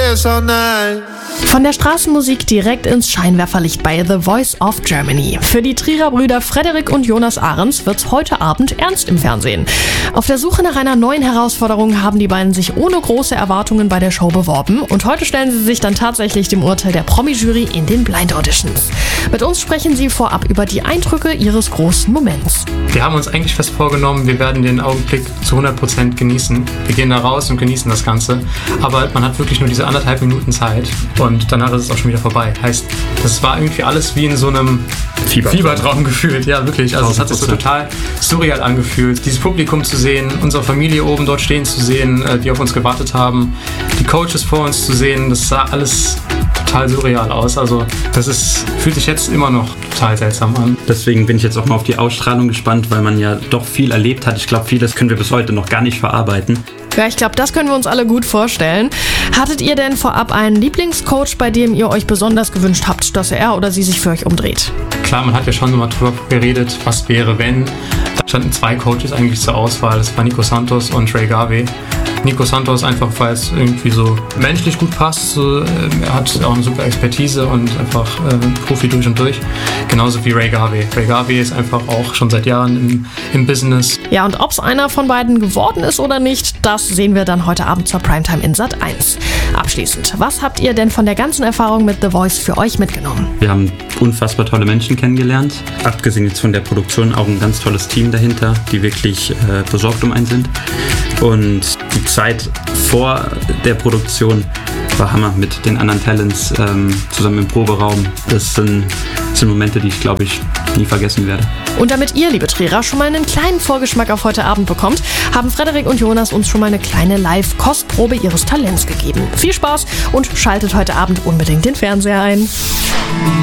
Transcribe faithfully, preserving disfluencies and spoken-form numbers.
this all night. Von der Straßenmusik direkt ins Scheinwerferlicht bei The Voice of Germany. Für die Trierer Brüder Frederik und Jonas Ahrens wird's heute Abend ernst im Fernsehen. Auf der Suche nach einer neuen Herausforderung haben die beiden sich ohne große Erwartungen bei der Show beworben und heute stellen sie sich dann tatsächlich dem Urteil der Promi-Jury in den Blind Auditions. Mit uns sprechen sie vorab über die Eindrücke ihres großen Moments. Wir haben uns eigentlich fest vorgenommen, wir werden den Augenblick zu hundert Prozent genießen. Wir gehen da raus und genießen das Ganze, aber man hat wirklich nur diese anderthalb Minuten Zeit und danach ist es auch schon wieder vorbei. Heißt, das war irgendwie alles wie in so einem Fiebertraum, Fiebertraum gefühlt, ja wirklich. Also es hat sich so total surreal angefühlt, dieses Publikum zu sehen, unsere Familie oben dort stehen zu sehen, die auf uns gewartet haben, die Coaches vor uns zu sehen, das sah alles total surreal aus. Also das ist, fühlt sich jetzt immer noch total seltsam an. Deswegen bin ich jetzt auch mal auf die Ausstrahlung gespannt, weil man ja doch viel erlebt hat. Ich glaube, vieles können wir bis heute noch gar nicht verarbeiten. Ja, ich glaube, das können wir uns alle gut vorstellen. Hattet ihr denn vorab einen Lieblingscoach, bei dem ihr euch besonders gewünscht habt, dass er oder sie sich für euch umdreht? Klar, man hat ja schon mal drüber geredet, was wäre, wenn. Da standen zwei Coaches eigentlich zur Auswahl. Das war Nico Santos und Ray Garvey. Nico Santos einfach, weil es irgendwie so menschlich gut passt. So, er hat auch eine super Expertise und einfach äh, Profi durch und durch. Genauso wie Ray Garvey. Ray Garvey ist einfach auch schon seit Jahren im, im Business. Ja, und ob es einer von beiden geworden ist oder nicht, das sehen wir dann heute Abend zur Primetime in Sat eins. Abschließend, was habt ihr denn von der ganzen Erfahrung mit The Voice für euch mitgenommen? Wir haben unfassbar tolle Menschen kennengelernt. Abgesehen jetzt von der Produktion auch ein ganz tolles Team dahinter, die wirklich äh, besorgt um einen sind. Und die Zeit vor der Produktion war Hammer mit den anderen Talents ähm, zusammen im Proberaum. Das sind, das sind Momente, die ich, glaube ich, nie vergessen werde. Und damit ihr, liebe Trierer, schon mal einen kleinen Vorgeschmack auf heute Abend bekommt, haben Frederik und Jonas uns schon mal eine kleine Live-Kostprobe ihres Talents gegeben. Viel Spaß und schaltet heute Abend unbedingt den Fernseher ein.